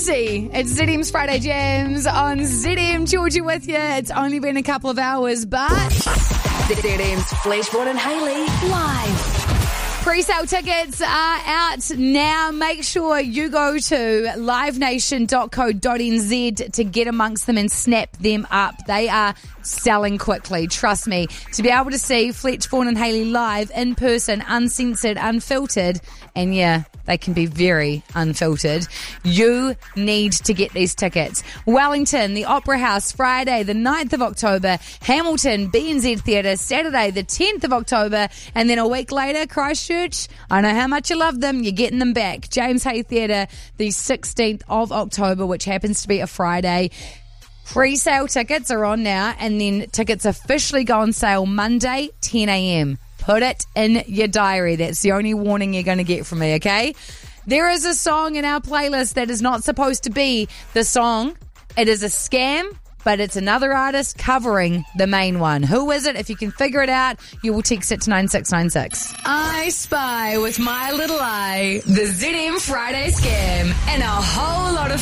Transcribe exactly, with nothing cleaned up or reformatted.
easy. It's Z M's Friday Jams on Z M. Georgia with you. It's only been a couple of hours, but Z M's Fleshborn and Hayley live. Pre-sale tickets are out now. Make sure you go to live nation dot co dot n z to get amongst them and snap them up. They are selling quickly, trust me. To be able to see Fletch, Vaughan and Hayley live, in person, uncensored, unfiltered, and yeah, they can be very unfiltered, you need to get these tickets. Wellington, the Opera House, Friday the ninth of October. Hamilton, B N Z Theatre, Saturday the tenth of October. And then a week later, Christchurch, I know how much you love them, you're getting them back. James Hay Theatre, the sixteenth of October, which happens to be a Friday. Pre-sale tickets are on now, and then tickets officially go on sale Monday, ten a.m. Put it in your diary. That's the only warning you're going to get from me, okay? There is a song in our playlist that is not supposed to be the song. It is a scam, but it's another artist covering the main one. Who is it? If you can figure it out, you will text it to nine six nine six. I spy with my little eye the Z M Friday scam and a whole lot of